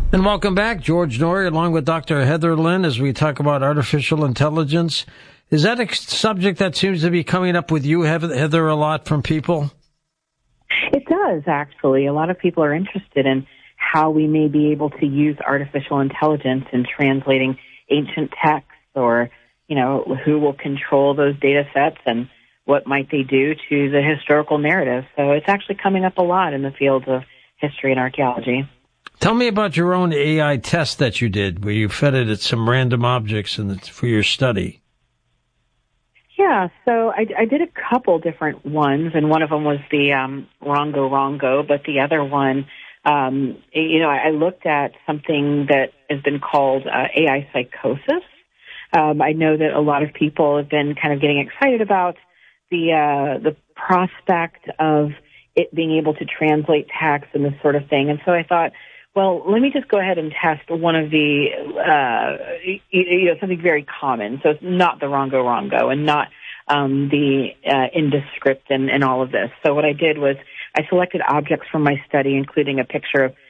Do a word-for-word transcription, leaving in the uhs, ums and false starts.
And welcome back, George Noory, along with Doctor Heather Lynn, as we talk about artificial intelligence. Is that a subject that seems to be coming up with you, Heather, a lot from people? It does, actually. A lot of people are interested in how we may be able to use artificial intelligence in translating ancient texts, or, you know, who will control those data sets and what might they do to the historical narrative. So it's actually coming up a lot in the fields of history and archaeology. Tell me about your own A I test that you did, where you fed it at some random objects in the, for your study. Yeah, so I, I did a couple different ones, and one of them was the um, Rongo Rongo, but the other one, um, you know, I looked at something that has been called uh, A I psychosis. Um, I know that a lot of people have been kind of getting excited about the uh, the prospect of it being able to translate text and this sort of thing, and so I thought, well, let me just go ahead and test one of the, uh, you know, something very common. So it's not the Rongo Rongo and not um, the uh, Indescript and, and all of this. So what I did was I selected objects from my study, including a picture of